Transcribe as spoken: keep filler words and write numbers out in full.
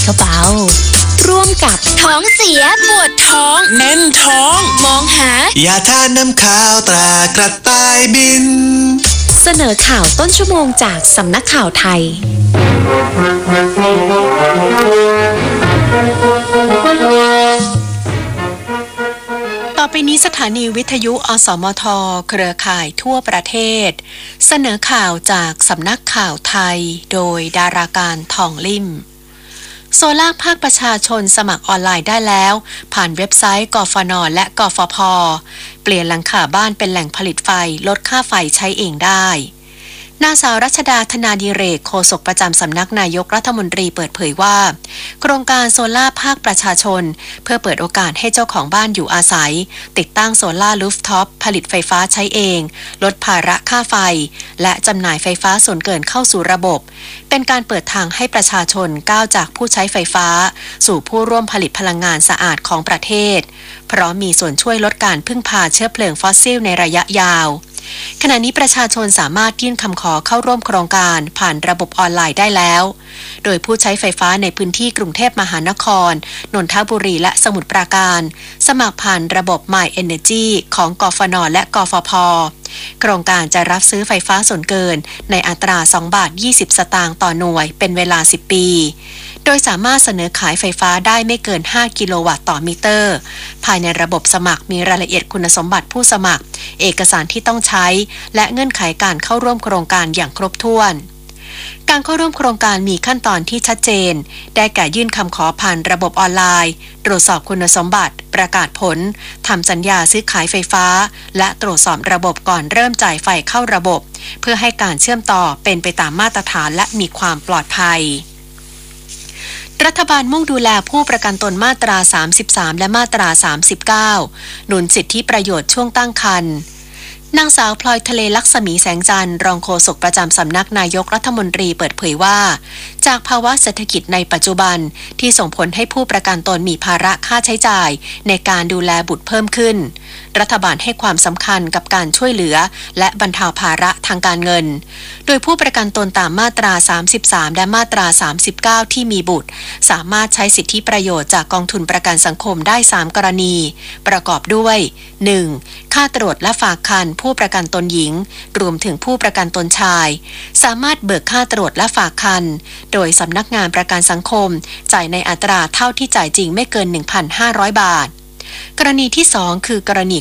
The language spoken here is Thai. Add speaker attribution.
Speaker 1: ก็เบาร่วมกับ
Speaker 2: ท้องเสียปวดท้อง
Speaker 3: แน่นท้อง
Speaker 2: มองหาย
Speaker 4: าทาน้ำขาวตรากระต่ายบิน
Speaker 1: เสนอข่าวต้นชั่วโมงจากสำนักข่าวไทย
Speaker 5: ต่อไปนี้สถานีวิทยุอสมทเครือข่ายทั่วประเทศเสนอข่าวจากสำนักข่าวไทยโดยดาราการทองลิ่มโซล่าภาคประชาชนสมัครออนไลน์ได้แล้วผ่านเว็บไซต์กฟน.และกฟผ.เปลี่ยนหลังคาบ้านเป็นแหล่งผลิตไฟลดค่าไฟใช้เองได้นางสาวรัชดาธนาดิเรกโฆษกประจำสำนักนายกรัฐมนตรีเปิดเผยว่าโครงการโซล่าภาคประชาชนเพื่อเปิดโอกาสให้เจ้าของบ้านอยู่อาศัยติดตั้งโซล่ารูฟท็อปผลิตไฟฟ้าใช้เองลดภาระค่าไฟและจำหน่ายไฟฟ้าส่วนเกินเข้าสู่ระบบเป็นการเปิดทางให้ประชาชนก้าวจากผู้ใช้ไฟฟ้าสู่ผู้ร่วมผลิตพลังงานสะอาดของประเทศเพราะมีส่วนช่วยลดการพึ่งพาเชื้อเพลิงฟอสซิลในระยะยาวขณะนี้ประชาชนสามารถยื่นคำขอเข้าร่วมโครงการผ่านระบบออนไลน์ได้แล้วโดยผู้ใช้ไฟฟ้าในพื้นที่กรุงเทพมหานครนนทบุรีและสมุทรปราการสมัครผ่านระบบ My Energy ของกฟน.และกฟผ.โครงการจะรับซื้อไฟฟ้าส่วนเกินในอัตราสองบาทยี่สิบสตางค์ต่อหน่วยเป็นเวลาสิบปีโดยสามารถเสนอขายไฟฟ้าได้ไม่เกินห้ากิโลวัตต์ต่อมิเตอร์ภายในระบบสมัครมีรายละเอียดคุณสมบัติผู้สมัครเอกสารที่ต้องใช้และเงื่อนไขการเข้าร่วมโครงการอย่างครบถ้วนการเข้าร่วมโครงการมีขั้นตอนที่ชัดเจนได้แก่ยื่นคำขอผ่านระบบออนไลน์ตรวจสอบคุณสมบัติประกาศผลทำสัญญาซื้อขายไฟฟ้าและตรวจสอบระบบก่อนเริ่มจ่ายไฟเข้าระบบเพื่อให้การเชื่อมต่อเป็นไปตามมาตรฐานและมีความปลอดภัยรัฐบาลมุ่งดูแลผู้ประกันตนมาตราสามสิบสามและมาตราสามสิบเก้าหนุนสิทธิประโยชน์ช่วงตั้งครรภ์นางสาวพลอยทะเลลักษมีแสงจันทร์รองโฆษกประจำสำนักนายกรัฐมนตรีเปิดเผยว่าจากภาวะเศรษฐกิจในปัจจุบันที่ส่งผลให้ผู้ประกันตนมีภาระค่าใช้จ่ายในการดูแลบุตรเพิ่มขึ้นรัฐบาลให้ความสำคัญกับการช่วยเหลือและบรรเทาภาระทางการเงินโดยผู้ประกันตนตามมาตราสามสิบสามและมาตราสามสิบเก้าที่มีบุตรสามารถใช้สิทธิประโยชน์จากกองทุนประกันสังคมได้สามกรณีประกอบด้วย หนึ่ง ค่าตรวจและฝากครรภ์ผู้ประกันตนหญิงรวมถึงผู้ประกันตนชายสามารถเบิกค่าตรวจและฝากครรภ์โดยสำนักงานประกันสังคมจ่ายในอัตราเท่าที่จ่ายจริงไม่เกิน หนึ่งพันห้าร้อย บาทกรณีที่สองคือกรณี